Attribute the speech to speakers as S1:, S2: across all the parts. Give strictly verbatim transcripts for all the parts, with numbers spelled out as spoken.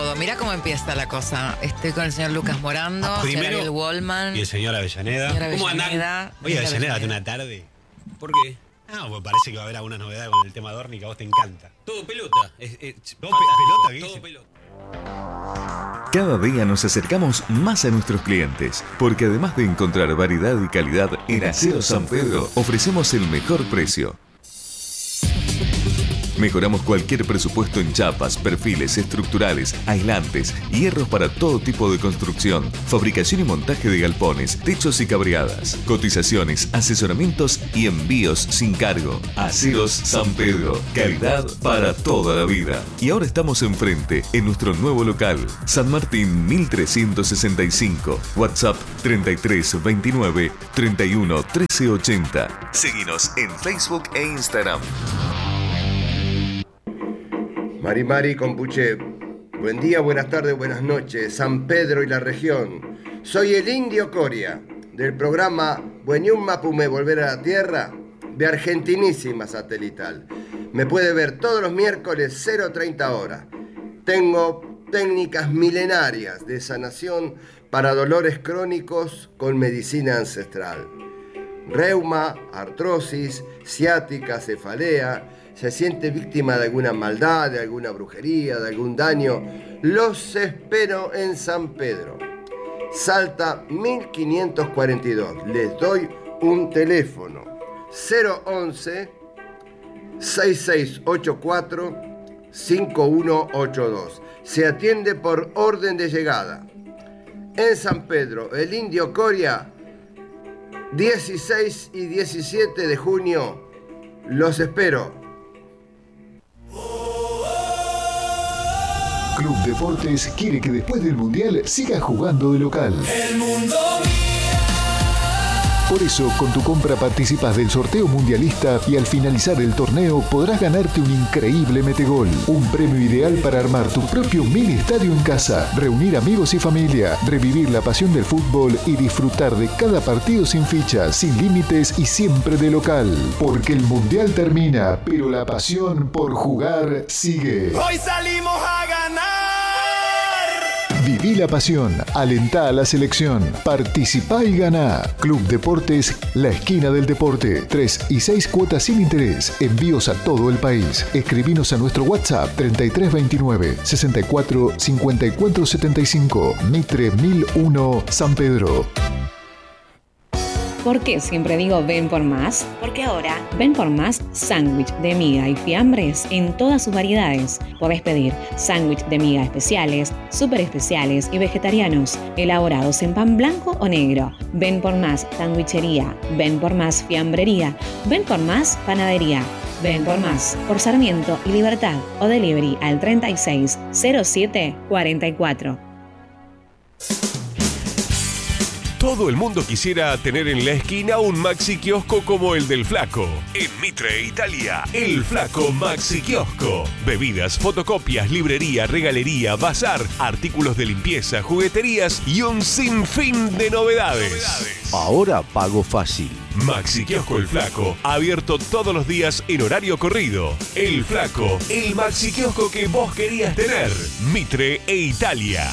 S1: todo. Mirá cómo empieza la cosa. Estoy con el señor Lucas Morando,
S2: Ah,
S1: el señor
S2: primero,
S1: Ariel Wallman.
S2: Y el señor Avellaneda.
S1: Señor
S2: ¿Cómo
S1: Avellaneda,
S2: andan? Oye,
S1: señor
S2: Avellaneda,
S1: Avellaneda.
S2: una tarde.
S3: ¿Por qué?
S2: Ah, pues parece que va a haber alguna novedad con el tema Dorni que a vos te encanta.
S3: Todo pelota. Es, es
S2: ¿Todo
S3: fantástico,
S2: pe- pelota, qué
S3: todo
S2: dice?
S3: pelota.
S4: Cada día nos acercamos más a nuestros clientes, porque además de encontrar variedad y calidad, en Acero San Pedro ofrecemos el mejor precio. Mejoramos cualquier presupuesto en chapas, perfiles, estructurales, aislantes, hierros para todo tipo de construcción, fabricación y montaje de galpones, techos y cabreadas, cotizaciones, asesoramientos y envíos sin cargo. Aceros San Pedro, calidad para toda la vida. Y ahora estamos enfrente, en nuestro nuevo local, San Martín mil trescientos sesenta y cinco, WhatsApp treinta y tres veintinueve treinta y uno trece ochenta. Seguinos en Facebook e Instagram.
S5: Mari Mari Compuche, buen día, buenas tardes, buenas noches, San Pedro y la región. Soy el Indio Coria, del programa Bueñum Mapume Volver a la Tierra, de Argentinísima Satelital. Me puede ver todos los miércoles cero treinta horas. Tengo técnicas milenarias de sanación para dolores crónicos con medicina ancestral. Reuma, artrosis, ciática, cefalea. Se siente víctima de alguna maldad, de alguna brujería, de algún daño, los espero en San Pedro. Salta mil quinientos cuarenta y dos. Les doy un teléfono. cero once, seis seis ocho cuatro, cinco uno ocho dos. Se atiende por orden de llegada. En San Pedro, el Indio Coria, dieciséis y diecisiete de junio. Los espero.
S6: Club Deportes quiere que después del Mundial sigas jugando de local.
S7: El mundo
S6: Por eso, con tu compra participas del sorteo mundialista y al finalizar el torneo podrás ganarte un increíble metegol. Un premio ideal para armar tu propio mini estadio en casa, reunir amigos y familia, revivir la pasión del fútbol y disfrutar de cada partido sin fichas, sin límites y siempre de local. Porque el Mundial termina, pero la pasión por jugar sigue.
S7: Hoy salimos a ganar.
S6: Viví la pasión, alentá a la selección, participá y ganá. Club Deportes, la esquina del deporte. Tres y seis cuotas sin interés. Envíos a todo el país. Escribinos a nuestro WhatsApp treinta y tres veintinueve, sesenta y cuatro, cincuenta y cuatro setenta y cinco. Mitre mil uno, San Pedro.
S8: ¿Por qué siempre digo ven por más? Porque ahora ven por más sándwich de miga y fiambres en todas sus variedades. Podés pedir sándwich de miga especiales, súper especiales y vegetarianos, elaborados en pan blanco o negro. Ven por más sandwichería, ven por más fiambrería, ven por más panadería. Ven por más por Sarmiento y Libertad o delivery al treinta y seis cero siete cuarenta y cuatro.
S9: Todo el mundo quisiera tener en la esquina un Maxi Kiosco como el del Flaco. En Mitre, Italia, el Flaco Maxi Kiosco. Bebidas, fotocopias, librería, regalería, bazar, artículos de limpieza, jugueterías y un sinfín de novedades.
S10: Ahora pago fácil.
S9: Maxi Kiosco El Flaco, abierto todos los días en horario corrido. El Flaco, el Maxi Kiosco que vos querías tener. Mitre e Italia.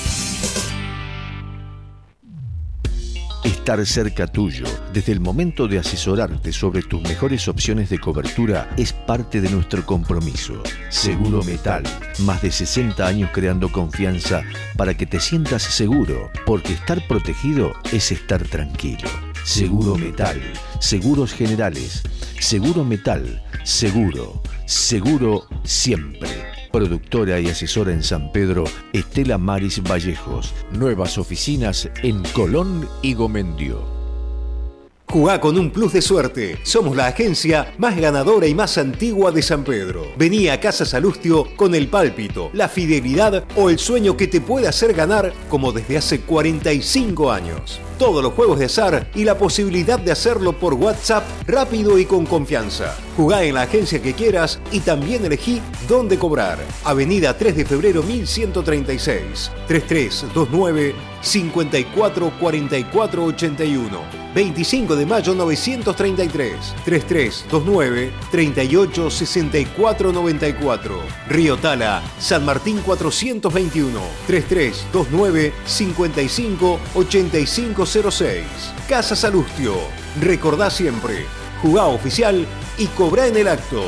S10: Estar cerca tuyo, desde el momento de asesorarte sobre tus mejores opciones de cobertura, es parte de nuestro compromiso. Seguro Metal, más de sesenta años creando confianza para que te sientas seguro, porque estar protegido es estar tranquilo. Seguro Metal, seguros generales, Seguro Metal, seguro, seguro siempre. Productora y asesora en San Pedro, Estela Maris Vallejos. Nuevas oficinas en Colón y Gomendio.
S11: Jugá con un plus de suerte. Somos la agencia más ganadora y más antigua de San Pedro. Vení a Casa Salustio con el pálpito, la fidelidad o el sueño que te puede hacer ganar como desde hace cuarenta y cinco años. Todos los juegos de azar y la posibilidad de hacerlo por WhatsApp rápido y con confianza. Jugá en la agencia que quieras y también elegí dónde cobrar. Avenida tres de febrero mil ciento treinta y seis, treinta y tres veintinueve, cincuenta y cuatro cuarenta y cuatro ochenta y uno. veinticinco de mayo novecientos treinta y tres, treinta y tres veintinueve, treinta y ocho sesenta y cuatro noventa y cuatro. Río Tala, San Martín cuatrocientos veintiuno, treinta y tres veintinueve, cincuenta y cinco ochenta y cinco cero seis. Casa Salustio. Recordá siempre, jugá oficial y cobrá en el acto.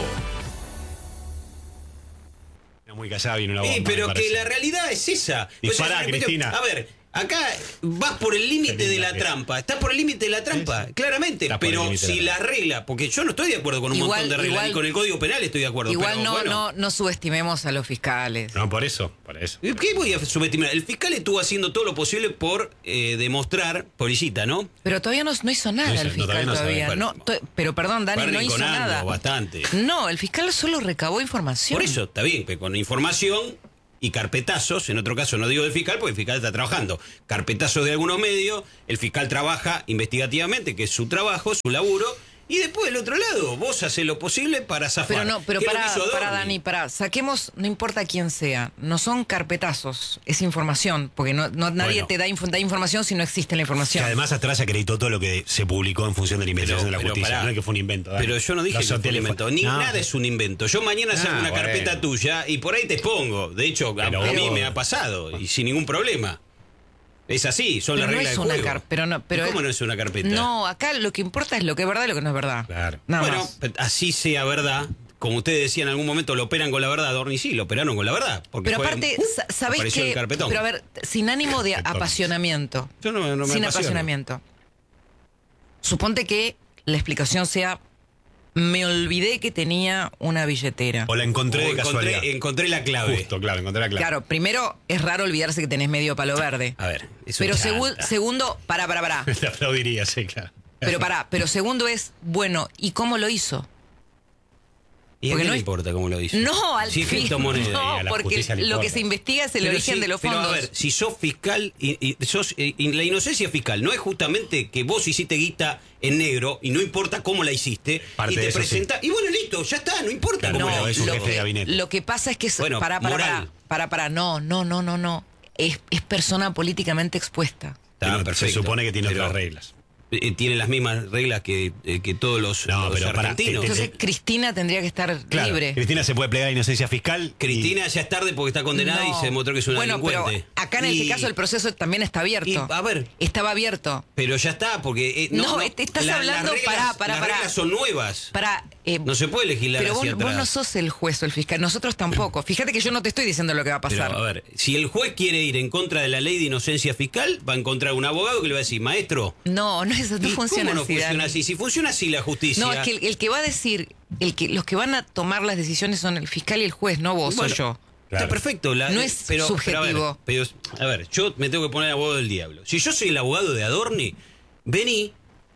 S2: Muy callada viene una bomba.
S3: Sí, pero
S2: me
S3: que
S2: parece.
S3: la realidad es esa.
S2: Dispará,
S3: Pues,
S2: Cristina.
S3: A ver, acá vas por el límite de la trampa. Estás por el límite de la trampa, claramente.
S2: Estás por el
S3: Pero
S2: límite de
S3: si
S2: la
S3: la regla, porque yo no estoy de acuerdo con un
S1: Igual-
S3: montón de reglas,
S1: igual-
S3: y con el Código Penal estoy de acuerdo.
S1: Igual
S3: pero,
S1: no,
S3: bueno,
S1: no, no subestimemos a los fiscales.
S2: No, por eso, por eso.
S3: ¿Qué voy a subestimar? El fiscal estuvo haciendo todo lo posible por eh, demostrar, pobrecita, ¿no?
S1: Pero todavía no, no hizo nada
S3: No hizo-
S1: el
S3: no,
S1: fiscal
S3: todavía no sabe.
S1: todavía. No, to- pero perdón, Dani,
S3: Fue
S1: no hizo
S3: arrinconando
S1: nada.
S3: bastante.
S1: No, el fiscal solo recabó información.
S3: Por eso, está bien, pero con información y carpetazos, en otro caso no digo del fiscal, porque el fiscal está trabajando. Carpetazos de algunos medios, el fiscal trabaja investigativamente, que es su trabajo, su laburo, y después del otro lado, vos haces lo posible para zafar.
S1: Pero no, pero
S3: ¿Qué es lo
S1: para,
S3: que hizo
S1: para
S3: Adorni?
S1: Dani, para, saquemos, no importa quién sea, no son carpetazos, es información, porque no, no nadie
S2: Bueno.
S1: te da, inf- da información si no existe la
S2: Que
S1: información.
S2: además atrás acreditó todo lo que se publicó en función de la investigación
S3: Pero-
S2: de la
S3: pero
S2: justicia.
S3: pará.
S2: No es que fue un invento. Dani.
S3: Pero yo no dije
S2: Los
S3: que fue un
S2: hoteles
S3: invento.
S2: fue-
S3: Ni
S2: No.
S3: nada es un invento. Yo mañana saco
S2: Ah,
S3: una
S2: bueno.
S3: carpeta tuya y por ahí te pongo. De hecho, a,
S2: Pero
S3: a mí
S2: vos-
S3: me ha pasado y sin ningún problema. Es así, son
S1: Pero
S3: las
S1: no
S3: reglas
S1: es
S3: del
S1: una
S3: juego.
S1: car- pero no, pero
S3: ¿Y ¿Cómo
S1: es-
S3: no es una carpeta?
S1: No, acá lo que importa es lo que es verdad y lo que no es verdad.
S2: Claro.
S1: Nada
S3: bueno,
S1: más.
S3: pe- así sea verdad. Como ustedes decían en algún momento, lo operan con la verdad. Adorni sí, lo operaron con la verdad. Porque
S1: Pero
S3: fue-
S1: aparte,
S3: ¡uh!
S1: sa- ¿sabés
S3: apareció
S1: qué?
S3: el carpetón.
S1: Pero a ver, sin ánimo de
S2: Carpetón.
S1: apasionamiento.
S3: Yo no, no me
S1: sin
S3: apasiono.
S1: apasionamiento. Suponte que la explicación sea: me olvidé que tenía una billetera.
S2: O la encontré
S3: O
S2: de casualidad.
S3: encontré, encontré la clave.
S2: Justo, claro, encontré la clave.
S1: Claro, primero es raro olvidarse que tenés medio palo verde.
S3: A ver, es un
S1: Pero
S3: chanta.
S1: segu- segundo, para, para, para.
S2: Te aplaudiría, sí, claro.
S1: Pero para, pero segundo es, bueno, ¿y cómo lo hizo?
S3: ¿Y a
S1: porque
S3: qué
S1: no
S3: le
S1: es-
S3: importa cómo lo hizo?
S1: No, al
S3: Si es
S1: fin.
S3: criptomoneda.
S1: No,
S2: y a la
S1: porque
S2: justicia le
S1: lo que
S2: importa.
S1: se investiga es el
S3: Pero
S1: origen
S3: si-
S1: de los
S3: pero
S1: fondos.
S3: a ver, si sos fiscal y, y sos, eh, y la inocencia fiscal no es justamente que vos hiciste guita en negro y no importa cómo la hiciste
S2: Parte
S3: y
S2: de
S3: te
S2: eso
S3: presentás y bueno, listo, ya está, no importa
S2: Claro,
S3: cómo
S2: pero
S3: la
S2: es
S3: hizo.
S2: un
S1: lo,
S2: jefe de
S1: que,
S2: gabinete.
S1: lo que pasa es que es.
S3: Bueno,
S1: para, para, para,
S3: moral.
S1: para, para, no, no, no, no, no. Es, es persona políticamente expuesta.
S3: Está,
S2: Tiene-
S3: perfecto.
S2: Se supone que tiene
S3: Pero,
S2: otras reglas.
S3: eh, tiene las mismas reglas que, eh, que todos los,
S2: No,
S3: los
S2: pero pará,
S3: argentinos.
S2: te- te-
S1: Entonces, Cristina tendría que estar
S2: Claro,
S1: libre.
S2: Cristina se puede plegar a inocencia fiscal. y-
S3: Cristina ya es tarde porque está condenada
S1: No.
S3: y se demostró que es una
S1: bueno,
S3: delincuente.
S1: pero acá en este
S3: Y-
S1: caso el proceso también está abierto.
S3: y, a ver,
S1: Estaba abierto.
S3: pero ya está, porque... eh,
S1: No, te estás
S3: la-
S1: hablando-
S3: las reglas,
S1: pará, pará,
S3: las
S1: pará.
S3: reglas son nuevas.
S1: Para, eh,
S3: No se puede legislar
S1: pero vos,
S3: hacia
S1: vos
S3: atrás.
S1: no sos el juez o el fiscal, nosotros tampoco. Fíjate que yo no te estoy diciendo lo que va a
S3: Pero,
S1: pasar.
S3: a ver, si el juez quiere ir en contra de la ley de inocencia fiscal, va a encontrar un abogado que le va a decir, maestro,
S1: No, no, eso no
S3: ¿y
S1: funciona
S3: ¿cómo no
S1: así.
S3: funciona
S1: Dani.
S3: así? Si funciona así la justicia...
S1: No, es que el, el que va a decir, el que los que van a tomar las decisiones son el fiscal y el juez, no vos
S3: Bueno,
S1: o yo.
S3: Está perfecto. la-
S1: No es
S3: pero,
S1: subjetivo.
S3: Pero a, ver, pero, a ver, yo me tengo que poner abogado del diablo. Si yo soy el abogado de Adorni, vení,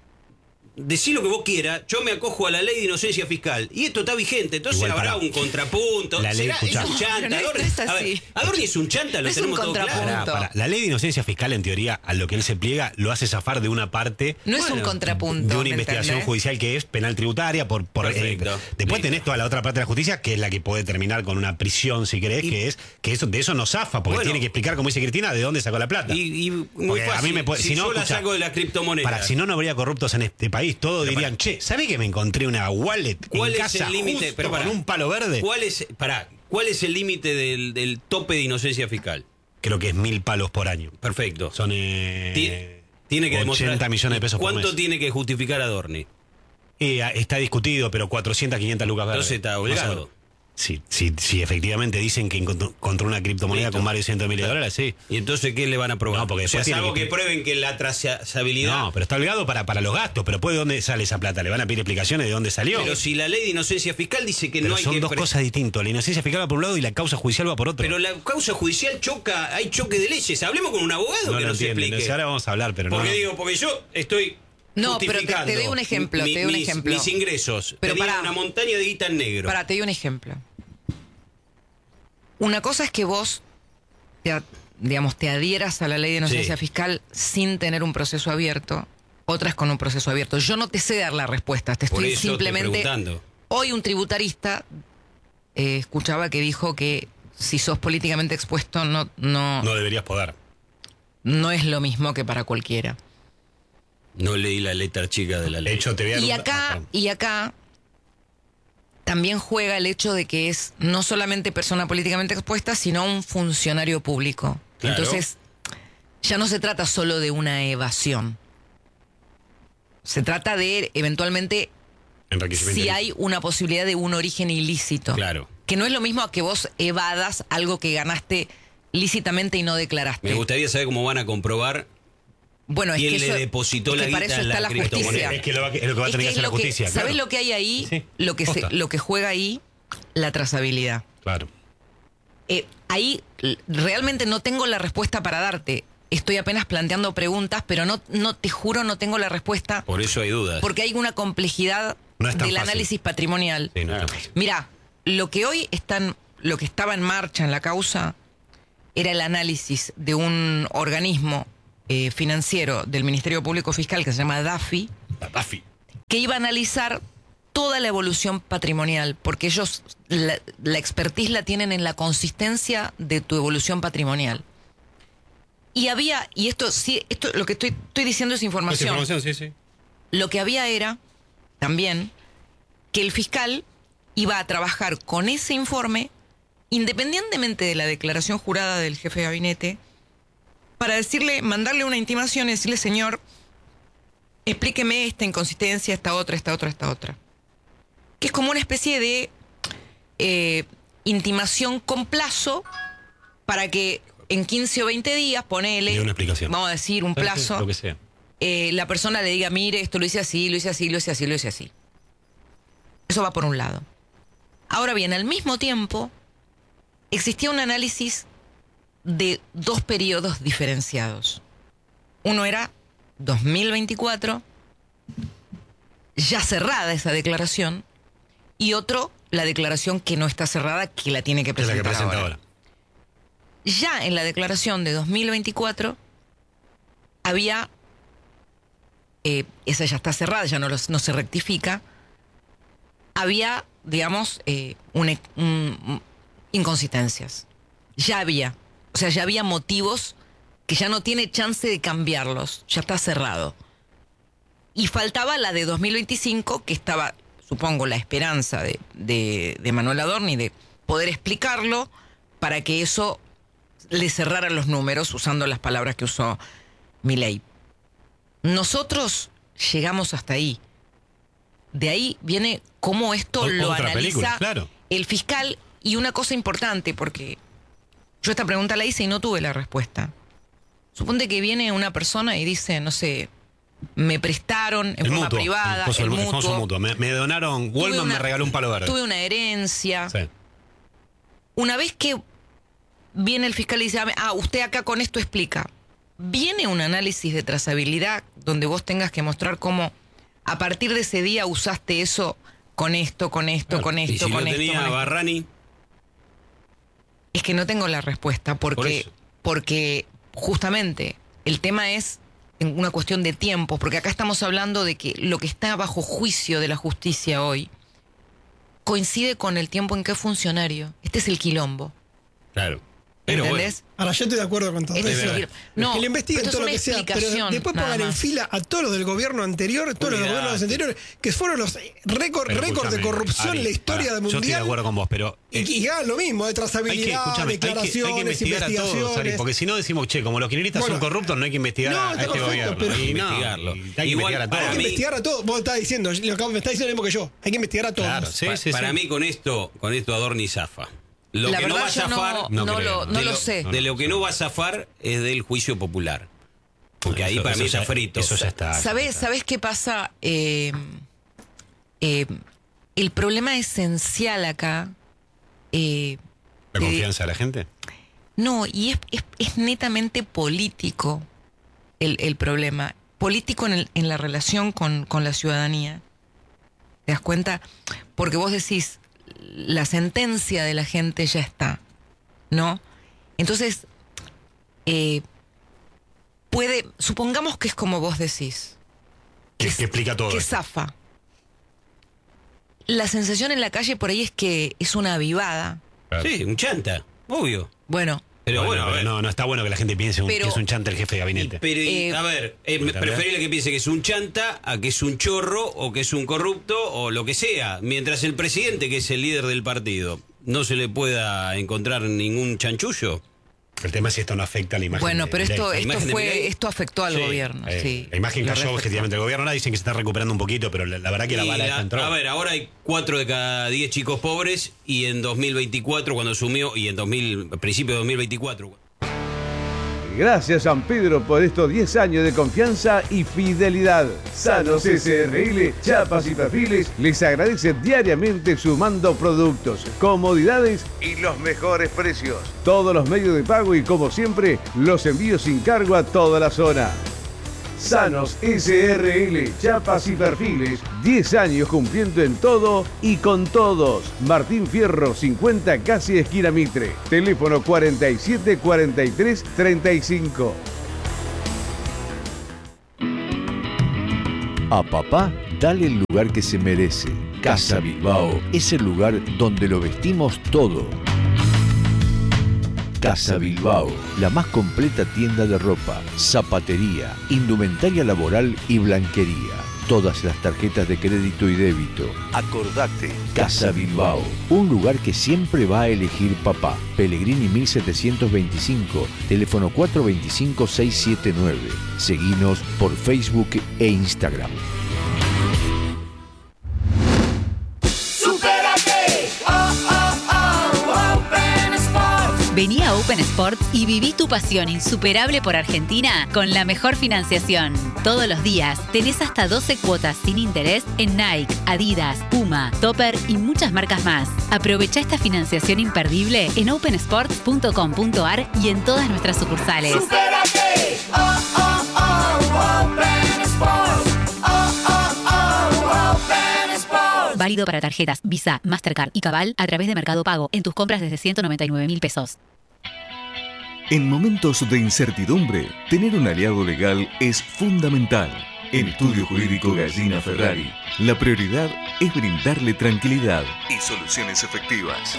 S3: decí lo que vos quieras, yo me acojo a la ley de inocencia fiscal. Y esto está vigente, entonces
S2: Igual,
S3: habrá
S2: pará.
S3: un contrapunto.
S2: La ley,
S3: ¿Será?
S2: escuchá.
S3: Es un
S1: No,
S3: chanta.
S1: pero no es-
S3: Adorni,
S1: no es
S3: a ver,
S1: así.
S3: Adorni es un chanta, lo
S1: No es un
S3: tenemos todo claro.
S1: contrapunto.
S2: Pará, pará. La ley de inocencia fiscal, en teoría, a lo que él se pliega, lo hace zafar de una parte
S1: No es un
S3: Bueno,
S1: contrapunto.
S2: de una
S1: ¿me
S2: investigación
S1: entendés?
S2: judicial que es penal tributaria. por, por eh,
S3: Perfecto.
S2: Después
S3: Listo.
S2: tenés toda la otra parte de la justicia, que es la que puede terminar con una prisión, si querés,
S3: Y-
S2: que es que eso de eso no zafa, porque
S3: Bueno.
S2: tiene que explicar, como dice Cristina, de dónde sacó la plata.
S3: Y, y muy
S2: Porque a
S3: fácil.
S2: mí me puede-
S3: si,
S2: si no,
S3: yo la
S2: escuchá,
S3: saco de la criptomoneda.
S2: Para, si no, no habría corruptos en este país. Todos
S3: Pero
S2: dirían, che, ¿sabés que me encontré una wallet
S3: ¿Cuál
S2: en
S3: es
S2: casa
S3: el límite?
S2: justo
S3: Pero
S2: con
S3: pará.
S2: un palo verde?
S3: ¿Cuál es, pará, ¿cuál es el límite del, del tope de inocencia fiscal?
S2: Creo que es mil palos por año.
S3: Perfecto.
S2: Son eh,
S3: Tie- tiene que
S2: ochenta
S3: demostrar
S2: millones de pesos por
S3: ¿Cuánto
S2: mes.
S3: tiene que justificar Adorni?
S2: Eh, está discutido, pero cuatrocientas, quinientas lucas verdes.
S3: Entonces está
S2: Más o
S3: obligado.
S2: menos. Sí, sí, sí, efectivamente dicen que encontró, encontró una criptomoneda
S3: Listo.
S2: con varios cientos de miles de dólares, sí.
S3: ¿Y entonces qué le van a probar?
S2: No, porque
S3: o sea,
S2: después tiene
S3: salvo
S2: que-
S3: que... prueben que la trazabilidad...
S2: No, pero está obligado para, para los gastos, pero después de dónde sale esa plata, le van a pedir explicaciones de dónde salió.
S3: Pero si la ley de inocencia fiscal dice que
S2: Pero
S3: no hay
S2: son
S3: que...
S2: dos
S3: pre-
S2: cosas distintas. La inocencia fiscal va por un lado y la causa judicial va por otro.
S3: Pero la causa judicial choca, hay choque de leyes. Hablemos con un abogado
S2: no
S3: que
S2: lo
S3: nos
S2: entienden.
S3: explique.
S2: No sé, ahora vamos a hablar, pero no.
S3: Porque
S2: no.
S3: digo, porque yo estoy...
S1: No, pero te- te
S3: justificando
S1: doy un ejemplo,
S3: mi-
S1: te doy un
S3: mis,
S1: ejemplo.
S3: mis ingresos.
S1: Pero
S3: Tenía
S1: pará.
S3: una montaña de guita en negro.
S1: Para, te doy un ejemplo. Una cosa es que vos, te, a- digamos, te adhieras a la ley de inocencia
S3: Sí.
S1: fiscal sin tener un proceso abierto. Otra es con un proceso abierto. Yo no te sé dar la respuesta, te
S3: Por
S1: estoy
S3: eso estoy
S1: simplemente...
S3: preguntando.
S1: Hoy un tributarista eh, escuchaba que dijo que si sos políticamente expuesto no, no,
S2: No deberías poder.
S1: no es lo mismo que para cualquiera.
S3: No leí la letra chica de la ley.
S2: De hecho, te voy a dar
S1: Y
S2: un-
S1: acá,
S2: ah,
S1: y acá también juega el hecho de que es no solamente persona políticamente expuesta, sino un funcionario público.
S3: Claro.
S1: Entonces, ya no se trata solo de una evasión. Se trata de, eventualmente,
S2: enriquecimiento
S1: si
S2: ilícito.
S1: hay una posibilidad de un origen ilícito.
S3: Claro.
S1: Que no es lo mismo a que vos evadas algo que ganaste lícitamente y no declaraste.
S3: Me gustaría saber cómo van a comprobar
S1: Bueno, es
S3: quién
S1: que
S3: le
S1: eso-
S3: depositó
S1: es
S3: la
S1: que para
S3: guita
S1: eso
S3: en
S1: está
S3: la
S1: la
S3: criptomoneda.
S1: justicia.
S2: Es que lo, va- es lo que va a
S1: Es
S2: tener
S1: que
S2: que hacer la
S1: lo que-
S2: justicia.
S1: ¿Sabés
S2: claro.
S1: lo que hay ahí?
S2: Sí,
S1: lo, que se-
S2: posta.
S1: lo que juega ahí, la trazabilidad.
S2: Claro.
S1: Eh, ahí l- realmente no tengo la respuesta para darte. Estoy apenas planteando preguntas, pero no, no te juro, no tengo la respuesta
S3: Por eso hay dudas.
S1: porque hay una complejidad
S2: No es tan
S1: del
S2: fácil.
S1: análisis patrimonial.
S2: Sí, no es tan fácil.
S1: Mira, lo que hoy están, lo que estaba en marcha en la causa era el análisis de un organismo eh, financiero del Ministerio Público Fiscal que se llama DAFI,
S2: La Dafi.
S1: que iba a analizar toda la evolución patrimonial, porque ellos la, la expertise la tienen en la consistencia de tu evolución patrimonial. Y había, y esto sí, esto lo que estoy, estoy diciendo es
S2: Esa
S1: información.
S2: información, sí, sí.
S1: Lo que había era también que el fiscal iba a trabajar con ese informe, independientemente de la declaración jurada del jefe de gabinete, para decirle, mandarle una intimación y decirle, señor, explíqueme esta inconsistencia, esta otra, esta otra, esta otra. Que es como una especie de eh, intimación con plazo para que en quince o veinte días, ponele,
S2: Y una explicación.
S1: vamos a decir, un
S2: Sí, sí,
S1: plazo,
S2: Lo que sea.
S1: eh, la persona le diga, mire, esto lo hice así, lo hice así, lo hice así, lo hice así. Eso va por un lado. Ahora bien, al mismo tiempo, existía un análisis de dos periodos diferenciados. Uno era dos mil veinticuatro, ya cerrada esa declaración, y otro, la declaración que no está cerrada, que la tiene que
S2: Es la que
S1: presentar
S2: presenta
S1: ahora.
S2: ahora.
S1: Ya en la declaración de dos mil veinticuatro había, eh, esa ya está cerrada, ya no, los- no se rectifica, había, digamos, eh, un- un- inconsistencias. Ya había, o sea, ya había motivos que ya no tiene chance de cambiarlos, ya está cerrado. Y faltaba la de dos mil veinticinco, que estaba, supongo, la esperanza de, de, de Manuel Adorni de poder explicarlo para que eso le cerrara los números usando las palabras que usó Milei. Nosotros llegamos hasta ahí. De ahí viene cómo esto
S2: O-
S1: lo
S2: otra
S1: analiza
S2: película, claro.
S1: el fiscal. Y una cosa importante, porque yo esta pregunta la hice y no tuve la respuesta. Suponte que viene una persona y dice, no sé, me prestaron en
S2: El
S1: forma
S2: mutuo.
S1: privada,
S2: el coso-
S1: el
S2: el
S1: mutuo,
S2: famoso mutuo. Me, me donaron,
S1: Tuve
S2: Wallman
S1: una-
S2: me regaló un palo verde.
S1: tuve una herencia.
S2: Sí.
S1: Una vez que viene el fiscal y dice, ah, usted acá con esto explica, viene un análisis de trazabilidad donde vos tengas que mostrar cómo a partir de ese día usaste eso con esto, con esto, con esto,
S3: y si
S1: con
S3: lo
S1: esto.
S3: tenía
S1: con esto.
S3: Barrani,
S1: Es que no tengo la respuesta
S3: Por
S1: porque,
S3: eso.
S1: porque justamente el tema es en una cuestión de tiempo, porque acá estamos hablando de que lo que está bajo juicio de la justicia hoy coincide con el tiempo en que es funcionario. Este es el quilombo.
S3: claro. Pero
S1: ¿Entendés?
S12: Ahora, yo estoy de acuerdo con todo
S1: Este es
S12: eso.
S1: el quilombo. No,
S12: que le investiguen
S1: pero
S12: todo
S1: es
S12: lo
S1: una
S12: que sea, pero
S1: explicación,
S12: después
S1: nada
S12: pongan en
S1: más.
S12: fila a todos los del gobierno anterior, todos los
S2: Olvidate.
S12: gobiernos anteriores, que fueron los récord,
S2: Pero
S12: récord de
S2: escúchame,
S12: corrupción
S2: Ari,
S12: en la historia
S2: pará,
S12: del
S2: Yo estoy de
S12: mundial.
S2: acuerdo con vos, pero.
S12: Y,
S2: eh,
S12: y hagan lo mismo, de
S2: hay que,
S12: trazabilidad,
S2: escúchame, hay que, hay que
S12: declaraciones,
S2: investigar a todos, Ari,
S12: investigaciones.
S2: porque si no decimos, che, como los kirchneristas
S12: Bueno,
S2: son corruptos, no hay que investigar
S12: no,
S2: a, a
S12: está
S2: este
S12: perfecto,
S2: gobierno.
S12: pero-
S2: Y no,
S3: Investigarlo.
S2: y hay que
S3: Igual,
S2: investigar a
S3: para
S2: todos.
S12: Hay que
S3: mí-
S12: investigar a todos. Vos estás diciendo, lo que me estás diciendo lo mismo que yo. Hay que investigar a todos.
S2: Claro, sí,
S3: Pa-
S2: sí,
S3: para
S2: sí.
S3: mí con esto, con esto Adorni zafa. Lo
S1: La
S3: que no
S1: verdad
S3: va a
S1: yo no-
S3: zafar,
S1: no
S2: No
S1: lo-
S2: creo,
S1: no
S3: de
S1: lo sé.
S3: De lo que no va a zafar es del juicio popular. Porque ahí
S2: Eso-
S3: para
S2: eso
S3: mí
S2: ya-
S3: está frito.
S2: Eso ya está.
S1: ¿Sabés, ¿Sabés qué pasa? Eh, eh, el problema esencial acá... eh,
S2: La
S1: de-
S2: confianza de la gente.
S1: No, y es, es, es netamente político el, el problema. Político en, el- en la relación con, con la ciudadanía. ¿Te das cuenta? Porque vos decís, la sentencia de la gente ya está, ¿no? Entonces, eh, puede, supongamos que es como vos decís,
S2: Que, que explica todo.
S1: que
S2: esto.
S1: zafa. la sensación en la calle por ahí es que es una avivada.
S3: Sí, un chanta, obvio.
S1: Bueno.
S3: Pero bueno,
S2: bueno, pero no, no está bueno que la gente piense un-
S1: Pero-
S2: que es un chanta el jefe de gabinete.
S3: Y- pero, y,
S1: Eh,
S3: a ver, eh,
S2: ¿También?
S3: preferible que piense que es un chanta a que es un chorro o que es un corrupto o lo que sea. Mientras el presidente, que es el líder del partido, no se le pueda encontrar ningún chanchullo.
S2: El tema es si esto no afecta a la imagen.
S1: Bueno,
S2: de
S1: pero esto,
S2: Milei.
S1: esto
S3: imagen de
S1: fue,
S3: Milei.
S1: esto afectó al
S3: Sí,
S1: gobierno,
S2: Eh,
S1: sí.
S2: La imagen
S1: Lo
S2: cayó
S1: reafectó.
S2: objetivamente del gobierno. Ahora dicen que se está recuperando un poquito, pero la, la verdad que la
S3: Y
S2: bala
S3: la-
S2: está entró.
S3: a ver, ahora hay cuatro de cada diez chicos pobres y en dos mil veinticuatro, cuando asumió, y en dos mil, principio de dos mil veinticuatro...
S13: Gracias San Pedro por estos diez años de confianza y fidelidad. Sanos S R L, Chapas y Perfiles les agradece diariamente sumando productos, comodidades y los mejores precios. Todos los medios de pago y como siempre, los envíos sin cargo a toda la zona. Sanos S R L, Chapas y Perfiles, diez años cumpliendo en todo y con todos. Martín Fierro cincuenta, casi esquina Mitre. Teléfono cuarenta y siete cuarenta y tres treinta y cinco.
S10: A papá, dale el lugar que se merece. Casa Bilbao es el lugar donde lo vestimos todo. Casa Bilbao, la más completa tienda de ropa, zapatería, indumentaria laboral y blanquería. Todas las tarjetas de crédito y débito. Acordate, Casa Bilbao, un lugar que siempre va a elegir papá. Pellegrini mil setecientos veinticinco, teléfono cuatro dos cinco seis siete nueve. Seguinos por Facebook e Instagram.
S14: Vení a Open Sports y viví tu pasión insuperable por Argentina con la mejor financiación. Todos los días tenés hasta doce cuotas sin interés en Nike, Adidas, Puma, Topper y muchas marcas más. Aprovecha esta financiación imperdible en open sports punto com punto ar y en todas nuestras sucursales.
S7: ¡Supérate! Oh, oh, oh, Open Sports. Oh, oh, oh, Open Sports.
S14: Válido para tarjetas Visa, Mastercard y Cabal a través de Mercado Pago en tus compras desde ciento noventa y nueve mil pesos.
S4: En momentos de incertidumbre, tener un aliado legal es fundamental. En Estudio Jurídico Gallina Ferrari, la prioridad es brindarle tranquilidad y soluciones efectivas.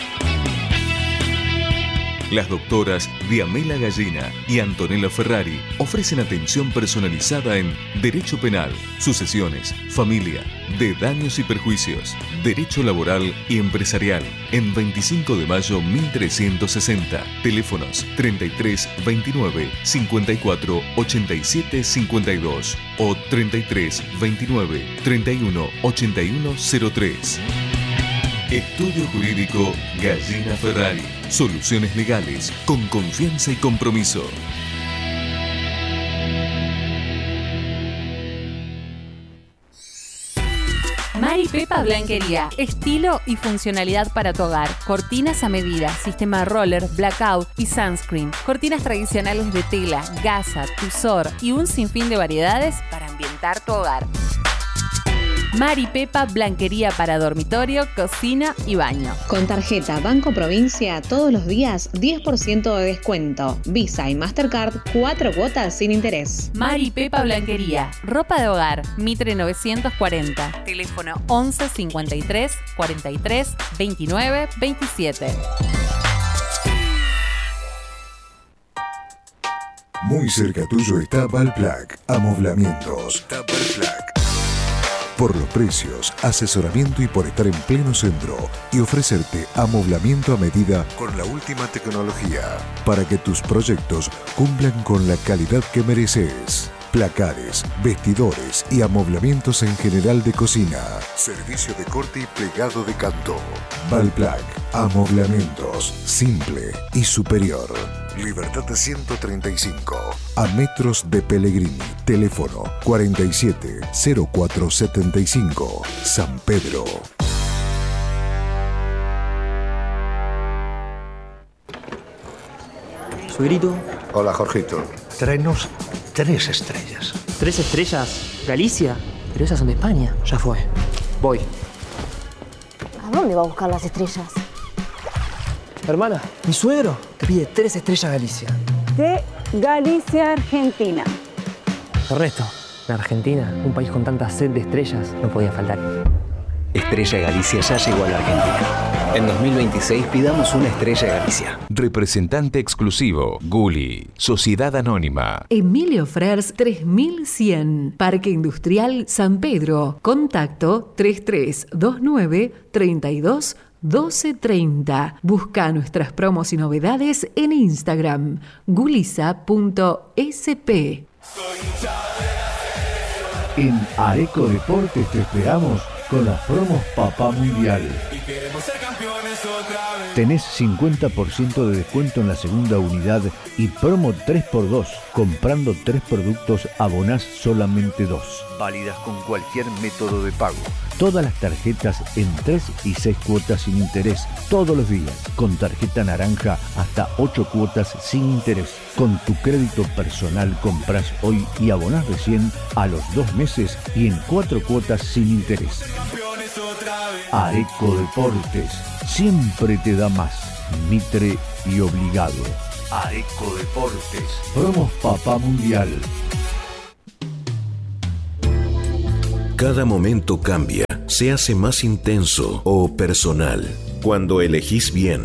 S4: Las doctoras Diamela Gallina y Antonella Ferrari ofrecen atención personalizada en Derecho Penal, Sucesiones, Familia, de Daños y Perjuicios, Derecho Laboral y Empresarial, en veinticinco de mayo mil trescientos sesenta. Teléfonos treinta y tres veintinueve cincuenta y cuatro ochenta y siete cincuenta y dos o treinta y tres veintinueve treinta y uno ochenta y uno cero tres. Estudio Jurídico Gallina Ferrari. Soluciones legales con confianza y compromiso.
S15: Mari Pepa Blanquería. Estilo y funcionalidad para tu hogar. Cortinas a medida, sistema roller, blackout y sunscreen. Cortinas tradicionales de tela, gasa, tusor y un sinfín de variedades para ambientar tu hogar. Mari Pepa Blanquería para dormitorio, cocina y baño.
S8: Con tarjeta Banco Provincia, todos los días diez por ciento de descuento. Visa y Mastercard, cuatro cuotas sin interés.
S15: Mari Pepa Blanquería. Ropa de hogar, Mitre novecientos cuarenta. Teléfono once cincuenta y tres cuarenta y tres veintinueve veintisiete.
S6: Muy cerca tuyo está Valplac, amoblamientos. Está Valplac. Por los precios, asesoramiento y por estar en pleno centro y ofrecerte amoblamiento a medida con la última tecnología para que tus proyectos cumplan con la calidad que mereces. Placares, vestidores y amoblamientos en general de cocina. Servicio de corte y plegado de canto. Valplac, amoblamientos, simple y superior. Libertad ciento treinta y cinco, a metros de Pellegrini. Teléfono cuarenta y siete cero cuatro setenta y cinco, San Pedro.
S16: Suegrito.
S5: Hola, Jorgito.
S16: Tráenos tres estrellas.
S17: ¿Tres estrellas? ¿Galicia? Pero esas son de España. Ya fue. Voy.
S18: ¿A dónde va a buscar las estrellas?
S17: Hermana, mi suegro te pide tres estrellas Galicia.
S19: De Galicia, Argentina.
S17: Ernesto, en Argentina, un país con tanta sed de estrellas, no podía faltar.
S20: Estrella Galicia ya llegó a la Argentina. En dos mil veintiséis pidamos una Estrella Galicia.
S21: Representante exclusivo, Gulli, Sociedad Anónima.
S22: Emilio Frers tres mil cien, Parque Industrial San Pedro. Contacto tres tres dos nueve, treinta y dos, doce treinta. Busca nuestras promos y novedades en Instagram, gulisa punto s p.
S6: En Areco Deportes te esperamos con las promos Papá Mundial. Tenés cincuenta por ciento de descuento en la segunda unidad y promo tres por dos. Comprando tres productos abonás solamente dos. Válidas con cualquier método de pago. Todas las tarjetas en tres y seis cuotas sin interés, todos los días. Con tarjeta naranja hasta ocho cuotas sin interés. Con tu crédito personal compras hoy y abonás recién a los dos meses y en cuatro cuotas sin interés. Areco Deportes siempre te da más. Mitre y obligado. Areco Deportes. Promos Papá Mundial.
S23: Cada momento cambia, se hace más intenso o personal cuando elegís bien.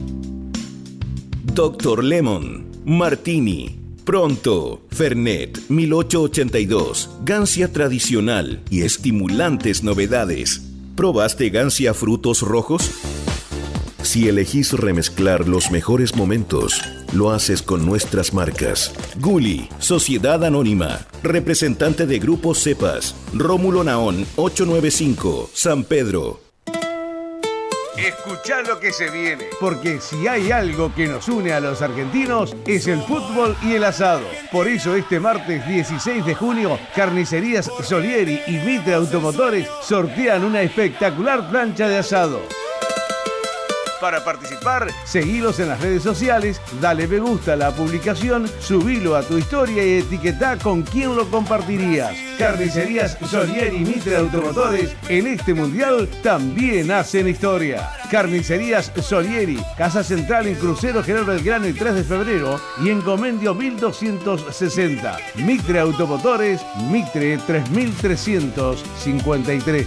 S23: doctor Lemon, Martini, Pronto, Fernet mil ochocientos ochenta y dos, Gancia tradicional y estimulantes novedades. ¿Probaste Gancia frutos rojos? Si elegís remezclar los mejores momentos, lo haces con nuestras marcas. Gulli, Sociedad Anónima, representante de Grupo Cepas, Rómulo Naón ochocientos noventa y cinco, San Pedro.
S13: Escuchá lo que se viene, porque si hay algo que nos une a los argentinos es el fútbol y el asado. Por eso este martes dieciséis de junio, Carnicerías Solieri y Mitre Automotores sortean una espectacular plancha de asado. Para participar, seguilos en las redes sociales, dale me gusta a la publicación, subilo a tu historia y etiquetá con quién lo compartirías. Carnicerías Solieri y Mitre Automotores en este mundial también hacen historia. Carnicerías Solieri, Casa Central en Crucero General Belgrano y tres de febrero y en Comendio mil doscientos sesenta. Mitre Automotores, Mitre tres mil trescientos cincuenta y tres.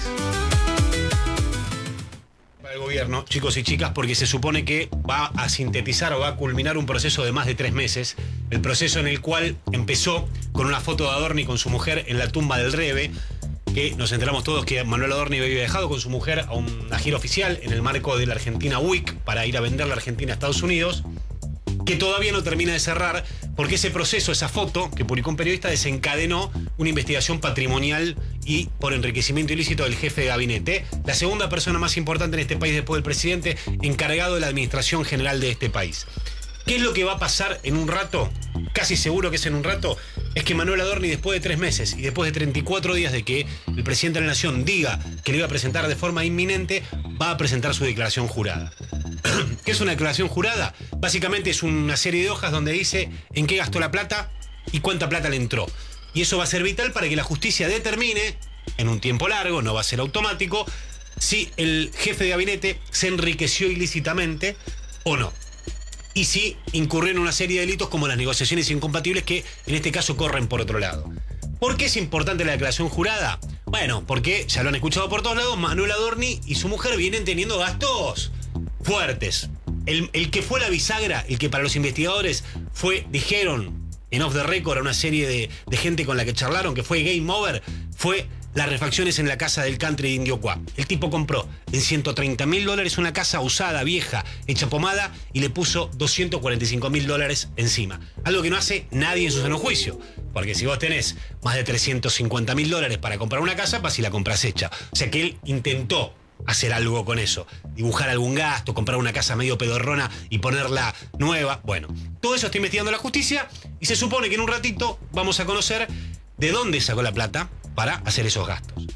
S2: Gobierno, chicos y chicas, porque se supone que va a sintetizar o va a culminar un proceso de más de tres meses, el proceso en el cual empezó con una foto de Adorni con su mujer en la tumba del Rebe, que nos enteramos todos que Manuel Adorni había viajado con su mujer a una gira oficial en el marco de la Argentina Week para ir a vender la Argentina a Estados Unidos, que todavía no termina de cerrar porque ese proceso, esa foto que publicó un periodista desencadenó una investigación patrimonial y por enriquecimiento ilícito del jefe de gabinete, la segunda persona más importante en este país después del presidente, encargado de la administración general de este país. ¿Qué es lo que va a pasar en un rato? Casi seguro que es en un rato. Es que Manuel Adorni, después de tres meses y después de treinta y cuatro días de que el presidente de la Nación diga que le iba a presentar de forma inminente, va a presentar su declaración jurada. ¿Qué es una declaración jurada? Básicamente es una serie de hojas donde dice en qué gastó la plata y cuánta plata le entró. Y eso va a ser vital para que la justicia determine, en un tiempo largo, no va a ser automático, si el jefe de gabinete se enriqueció ilícitamente o no. Y si incurrió en una serie de delitos como las negociaciones incompatibles que en este caso corren por otro lado. ¿Por qué es importante la declaración jurada? Bueno, porque ya lo han escuchado por todos lados, Manuel Adorni y su mujer vienen teniendo gastos fuertes. El, el que fue la bisagra, el que para los investigadores fue, dijeron en off the record a una serie de, de gente con la que charlaron que fue game over, fue las refacciones en la casa del country de Indiocuá. El tipo compró en ciento treinta mil dólares una casa usada, vieja, hecha pomada y le puso doscientos cuarenta y cinco mil dólares encima. Algo que no hace nadie en su sano juicio. Porque si vos tenés más de trescientos cincuenta mil dólares para comprar una casa, vas y la compras hecha. O sea que él intentó hacer algo con eso. Dibujar algún gasto, comprar una casa medio pedorrona y ponerla nueva. Bueno, todo eso está investigando la justicia y se supone que en un ratito vamos a conocer de dónde sacó la plata para hacer esos gastos.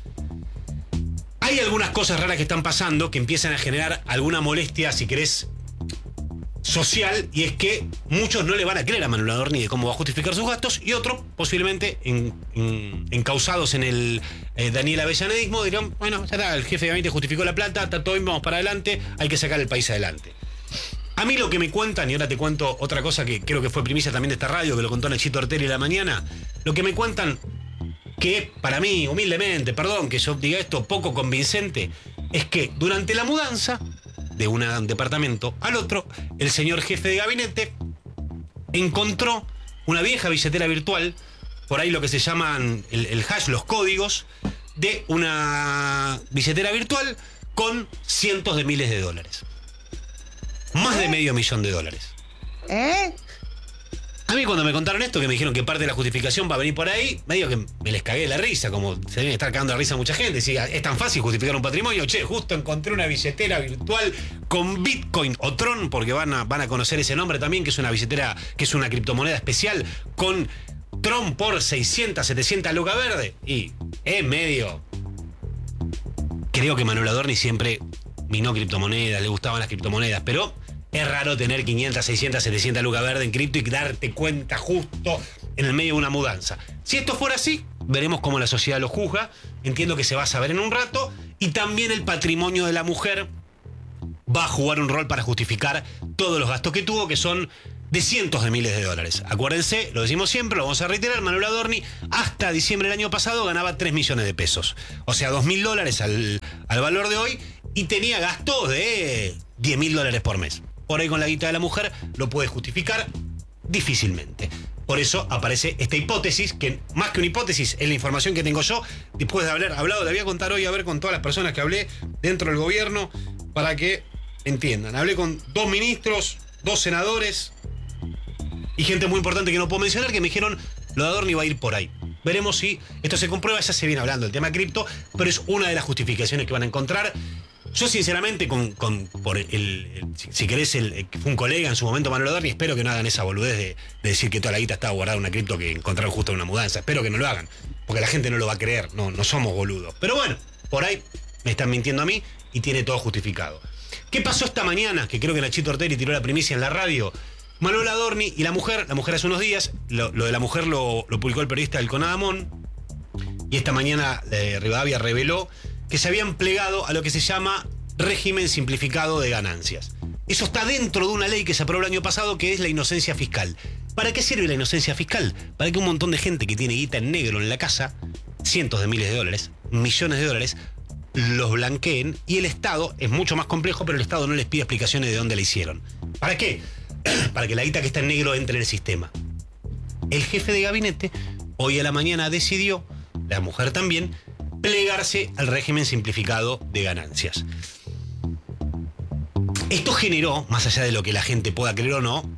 S2: Hay algunas cosas raras que están pasando que empiezan a generar alguna molestia, si querés, social, y es que muchos no le van a creer a Manuel Adorni de cómo va a justificar sus gastos y otros, posiblemente en, en, encausados en el eh, Daniel Avellanedismo, dirán, bueno, ya está, el jefe de gabinete justificó la plata, está todo bien, vamos para adelante, hay que sacar el país adelante. A mí lo que me cuentan, y ahora te cuento otra cosa que creo que fue primicia también de esta radio, que lo contó Nachito Ortelli en la mañana, lo que me cuentan, que para mí, humildemente, perdón que yo diga esto, poco convincente, es que durante la mudanza de un departamento al otro, el señor jefe de gabinete encontró una vieja billetera virtual, por ahí lo que se llaman el, el hash, los códigos, de una billetera virtual con cientos de miles de dólares. Más de medio millón de dólares.
S9: ¿Eh?
S2: A mí cuando me contaron esto, que me dijeron que parte de la justificación va a venir por ahí, me digo que me les cagué de la risa, como se deben estar cagando de risa mucha gente. Si es tan fácil justificar un patrimonio, che, justo encontré una billetera virtual con Bitcoin o Tron, porque van a, van a conocer ese nombre también, que es una billetera, que es una criptomoneda especial, con Tron por seiscientas, setecientas lucas verde. Y es medio... Creo que Manuel Adorni siempre minó criptomonedas, le gustaban las criptomonedas, pero... Es raro tener quinientas, seiscientas, setecientas lucas verde en cripto y darte cuenta justo en el medio de una mudanza. Si esto fuera así, veremos cómo la sociedad lo juzga. Entiendo que se va a saber en un rato. Y también el patrimonio de la mujer va a jugar un rol para justificar todos los gastos que tuvo, que son de cientos de miles de dólares. Acuérdense, lo decimos siempre, lo vamos a reiterar, Manuel Adorni hasta diciembre del año pasado ganaba tres millones de pesos. O sea, dos mil dólares al, al valor de hoy, y tenía gastos de diez mil dólares por mes. Por ahí con la guita de la mujer lo puede justificar difícilmente. Por eso aparece esta hipótesis, que más que una hipótesis es la información que tengo yo, después de haber hablado, le voy a contar hoy a ver con todas las personas que hablé dentro del gobierno, para que entiendan. Hablé con dos ministros, dos senadores y gente muy importante que no puedo mencionar, que me dijeron, lo de Adorni va a ir por ahí. Veremos si esto se comprueba. Ya se viene hablando del tema cripto, pero es una de las justificaciones que van a encontrar. Yo sinceramente, con, con por el, el si, si querés, el, el, fue un colega en su momento, Manuel Adorni, espero que no hagan esa boludez de, de decir que toda la guita estaba guardada en una cripto que encontraron justo en una mudanza. Espero que no lo hagan, porque la gente no lo va a creer. No, no somos boludos. Pero bueno, por ahí me están mintiendo a mí y tiene todo justificado. ¿Qué pasó esta mañana? Que creo que Nachito Orteri tiró la primicia en la radio. Manuel Adorni y la mujer, la mujer hace unos días, lo, lo de la mujer lo, lo publicó el periodista del Conadamón, y esta mañana eh, Rivadavia reveló que se habían plegado a lo que se llama régimen simplificado de ganancias. Eso está dentro de una ley que se aprobó el año pasado, que es la inocencia fiscal. ¿Para qué sirve la inocencia fiscal? Para que un montón de gente que tiene guita en negro en la casa, cientos de miles de dólares, millones de dólares, los blanqueen, y el Estado, es mucho más complejo, pero el Estado no les pide explicaciones de dónde la hicieron. ¿Para qué? Para que la guita que está en negro entre en el sistema. El jefe de gabinete hoy a la mañana decidió, la mujer también, plegarse al régimen simplificado de ganancias. Esto generó, más allá de lo que la gente pueda creer o no,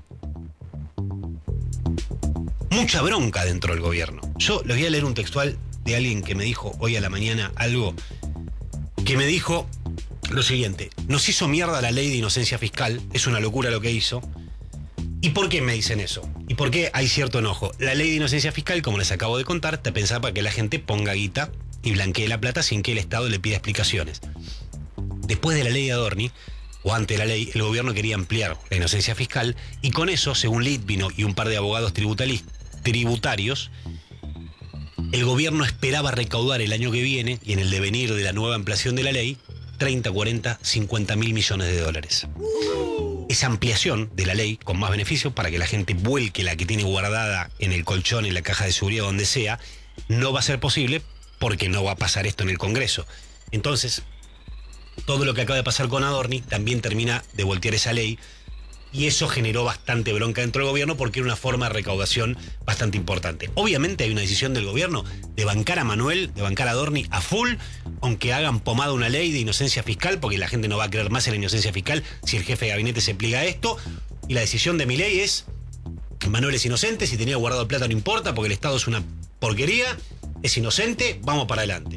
S2: mucha bronca dentro del gobierno. Yo les voy a leer un textual de alguien que me dijo hoy a la mañana algo, que me dijo lo siguiente: nos hizo mierda la ley de inocencia fiscal, es una locura lo que hizo. ¿Y por qué me dicen eso? ¿Y por qué hay cierto enojo? La ley de inocencia fiscal, como les acabo de contar, te pensaba para que la gente ponga guita y blanquee la plata sin que el Estado le pida explicaciones. Después de la ley de Adorni, o antes de la ley, el gobierno quería ampliar la inocencia fiscal, y con eso, según Litvino y un par de abogados tributarios, el gobierno esperaba recaudar el año que viene, y en el devenir de la nueva ampliación de la ley, treinta, cuarenta, cincuenta mil millones de dólares. Esa ampliación de la ley, con más beneficios, para que la gente vuelque la que tiene guardada en el colchón, en la caja de seguridad, donde sea, no va a ser posible, porque no va a pasar esto en el Congreso. Entonces, todo lo que acaba de pasar con Adorni también termina de voltear esa ley, y eso generó bastante bronca dentro del gobierno, porque era una forma de recaudación bastante importante. Obviamente hay una decisión del gobierno de bancar a Manuel, de bancar a Adorni a full, aunque hagan pomada una ley de inocencia fiscal, porque la gente no va a creer más en la inocencia fiscal si el jefe de gabinete se pliega a esto. Y la decisión de Milei es: Manuel es inocente, si tenía guardado plata no importa, porque el Estado es una porquería, es inocente, vamos para adelante.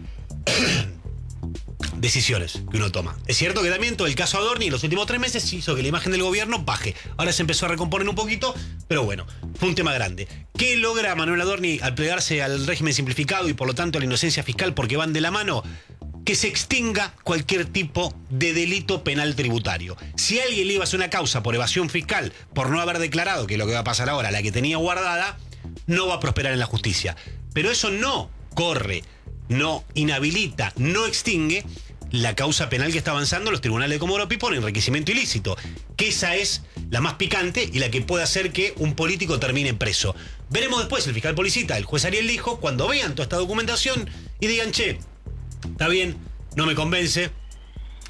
S2: Decisiones que uno toma. Es cierto que también todo el caso Adorni en los últimos tres meses hizo que la imagen del gobierno baje. Ahora se empezó a recomponer un poquito, pero bueno, fue un tema grande. ¿Qué logra Manuel Adorni al plegarse al régimen simplificado y por lo tanto a la inocencia fiscal, porque van de la mano? Que se extinga cualquier tipo de delito penal tributario. Si alguien le iba a hacer una causa por evasión fiscal, por no haber declarado, que es lo que va a pasar ahora, la que tenía guardada, no va a prosperar en la justicia. Pero eso no corre, no inhabilita, no extingue la causa penal que está avanzando los tribunales de Comodoro Pi por enriquecimiento ilícito, que esa es la más picante y la que puede hacer que un político termine preso. Veremos después, el fiscal Policita, el juez Ariel Lijo, cuando vean toda esta documentación y digan, che, está bien, no me convence,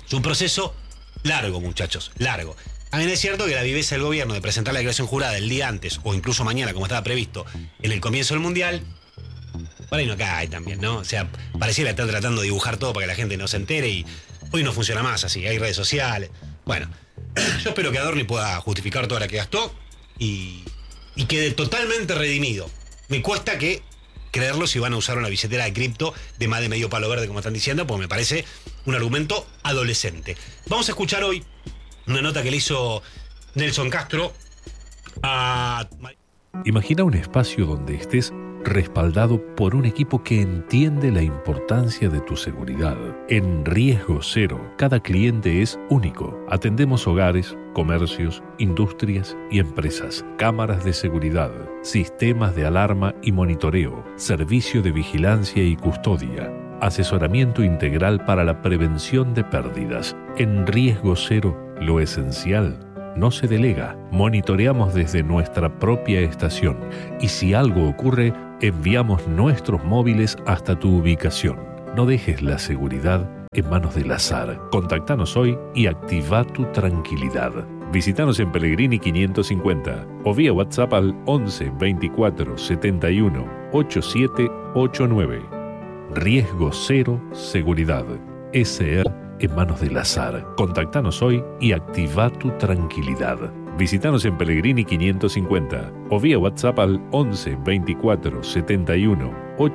S2: Es un proceso largo, muchachos, largo. También es cierto que la viveza del gobierno de presentar la declaración jurada el día antes o incluso mañana, como estaba previsto, en el comienzo del Mundial, por ahí no cae también, ¿no? O sea, pareciera que están tratando de dibujar todo para que la gente no se entere y hoy no funciona más así, hay redes sociales. Bueno, yo espero que Adorni pueda justificar toda la que gastó y, y quede totalmente redimido. Me cuesta que creerlo si van a usar una billetera de cripto de más de medio palo verde, como están diciendo, porque me parece un argumento adolescente. Vamos a escuchar hoy una nota que le hizo Nelson Castro a...
S9: Imagina un espacio donde estés respaldado por un equipo que entiende la importancia de tu seguridad. En Riesgo Cero, cada cliente es único. Atendemos hogares, comercios, industrias y empresas. Cámaras de seguridad, sistemas de alarma y monitoreo, servicio de vigilancia y custodia, asesoramiento integral para la prevención de pérdidas. En Riesgo Cero, lo esencial no se delega. Monitoreamos desde nuestra propia estación y si algo ocurre, enviamos nuestros móviles hasta tu ubicación. No dejes la seguridad en manos del azar. Contactanos hoy y activa tu tranquilidad. Visítanos en Pellegrini quinientos cincuenta o vía WhatsApp al once veinticuatro setenta y uno ochenta y siete ochenta y nueve. Riesgo Cero Seguridad. S R en manos del azar. Contactanos hoy y activa tu tranquilidad. Visítanos en Pellegrini quinientos cincuenta o vía WhatsApp al once veinticuatro setenta y uno ochenta